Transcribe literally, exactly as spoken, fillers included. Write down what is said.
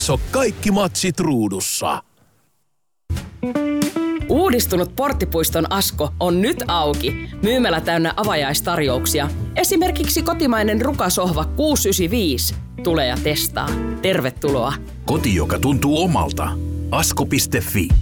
So kaikki matsit ruudussa. Uudistunut Porttipuiston Asko on nyt auki. Myymälä täynnä avajaistarjouksia. Esimerkiksi kotimainen rukasohva kuusi yhdeksänkymmentäviisi. Tule ja testaa. Tervetuloa. Koti, joka tuntuu omalta. asko piste fi